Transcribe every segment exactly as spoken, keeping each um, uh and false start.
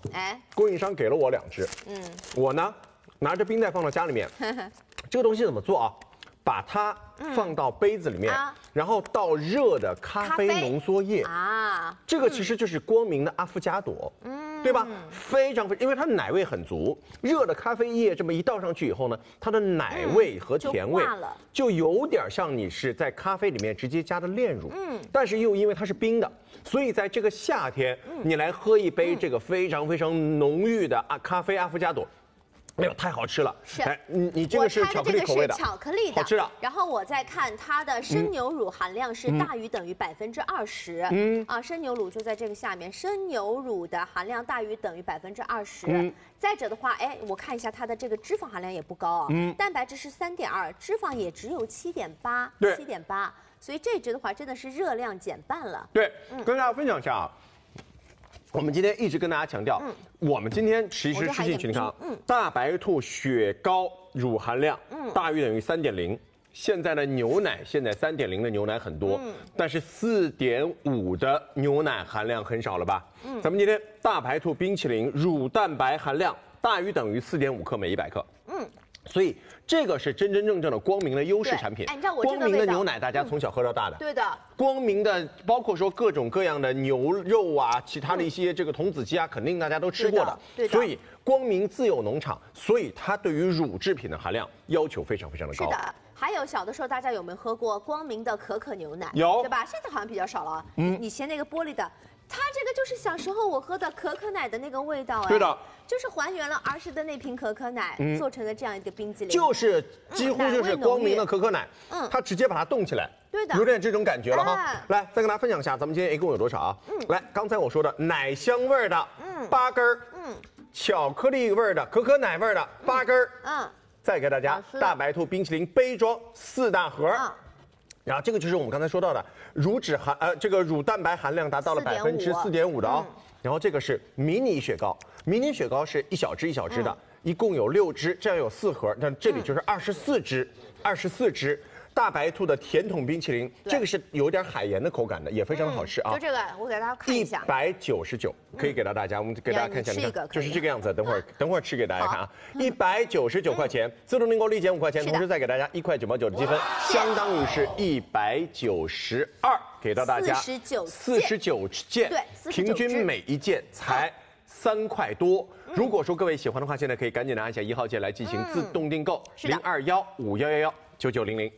哎， 供应商给了我两只，嗯，我呢拿着冰袋放到家里面，这个东西怎么做啊？把它放到杯子里面， 嗯啊、 然后倒热的咖啡浓缩液啊， 这个其实就是光明的阿芙加朵，嗯，对吧？非常非，因为它奶味很足，热的咖啡液这么一倒上去以后呢，它的奶味和甜味就有点像你是在咖啡里面直接加的炼乳，嗯，但是又因为它是冰的，所以在这个夏天，你来喝一杯这个非常非常浓郁的啊咖啡阿芙加朵。哎呦，太好吃了！ 是， 哎，你你这个是巧克力口味的， 巧克力的， 好吃的。 然后我再看它的生牛乳含量是大于等于百分之二十，嗯啊，生牛乳就在这个下面，生牛乳的含量大于等于百分之二十。嗯，再者的话，哎，我看一下它的这个脂肪含量也不高啊，嗯，蛋白质是三点二，脂肪也只有七点八， 对， 七点八，所以这支的话真的是热量减半了。 对，嗯、跟大家分享一下啊。我们今天一直跟大家强调，嗯、我们今天其实吃进去，你看啊，嗯、大白兔雪糕乳含量大于等于三点零。现在的牛奶，现在三点零的牛奶很多，嗯、但是四点五的牛奶含量很少了吧？嗯、咱们今天大白兔冰淇淋乳蛋白含量大于等于四点五克每一百克。嗯。所以这个是真真正正的光明的优势产品。 哎，你知道我这个光明的牛奶，大家从小喝到大的。 对的。 光明的，包括说各种各样的牛肉啊，其他的一些这个童子鸡啊，肯定大家都吃过的。 对的。 所以光明自有农场，所以它对于乳制品的含量要求非常非常的高。 是的。还有小的时候，大家有没有喝过光明的可可牛奶？ 有， 对吧？现在好像比较少了。嗯。以前那个玻璃的。它这个就是小时候我喝的可可奶的那个味道，哎， 对的， 就是还原了儿时的那瓶可可奶，嗯、做成的这样一个冰激凌， 就是几乎就是光明的可可奶，嗯，它直接把它冻起来， 对的， 有点这种感觉了哈。 哎、 来，再跟大家分享一下，咱们今天一共有多少啊？嗯，来，刚才我说的奶香味的，嗯，八根儿，嗯，巧克力味的，可可奶味的八根儿，嗯，再给大家大白兔冰淇淋杯装四大盒。嗯然后这个就是我们刚才说到的乳脂含呃这个乳蛋白含量达到了百分之四点五的哦。嗯、然后这个是迷你雪糕，迷你雪糕是一小只一小只的，嗯、一共有六只，这样有四盒，那这里就是二十四只，二十四只。大白兔的甜筒冰淇淋，这个是有点海盐的口感的，也非常好吃啊。 就这个，我给大家看一下， 一百九十九，可以给到大家，我们给大家看一下，你看，就是这个样子。等会儿，等会儿吃给大家看啊，一百九十九块钱，自动订购立减五块钱，同时再给大家一块九毛九的积分，相当于是一百九十二，给到大家四十九四十九件， 对， 平均每一件才三块多。如果说各位喜欢的话，现在可以赶紧拿一下一号键来进行自动订购，零二幺五幺幺幺九九零零。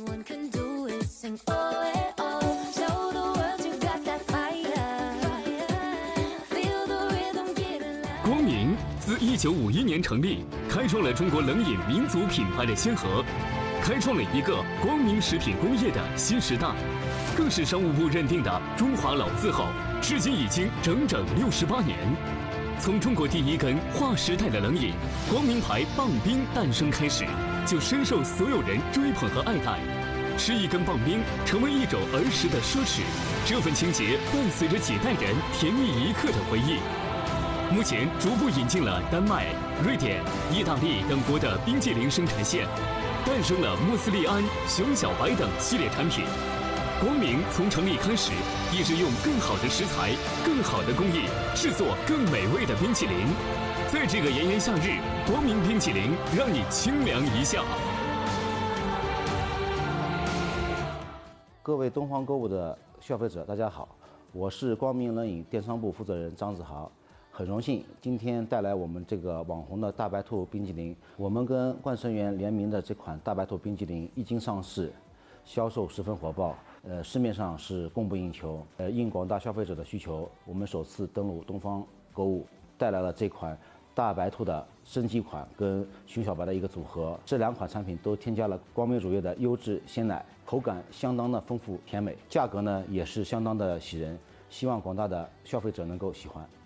光明自一九五一年成立，开创了中国冷饮民族品牌的先河，开创了一个光明食品工业的新时代，更是商务部认定的中华老字号，至今已经整整六十八年。从中国第一根划时代的冷饮光明牌棒冰诞生开始，就深受所有人追捧和爱戴。吃一根棒冰成为一种儿时的奢侈，这份情节伴随着几代人甜蜜一刻的回忆。目前逐步引进了丹麦、瑞典、意大利等国的冰激凌生产线，诞生了莫斯利安、熊小白等系列产品。光明从成立开始，一直用更好的食材、更好的工艺制作更美味的冰淇淋。在这个炎炎夏日，光明冰淇淋让你清凉一下。 各位东方购物的消费者，大家好，我是光明冷饮电商部负责人张子豪，很荣幸今天带来我们这个网红的大白兔冰淇淋。我们跟冠生园联名的这款大白兔冰淇淋一经上市，销售十分火爆，呃，市面上是供不应求。呃，应广大消费者的需求，我们首次登陆东方购物，带来了这款大白兔的升级款跟熊小白的一个组合。这两款产品都添加了光明乳业的优质鲜奶，口感相当的丰富甜美，价格呢也是相当的喜人，希望广大的消费者能够喜欢。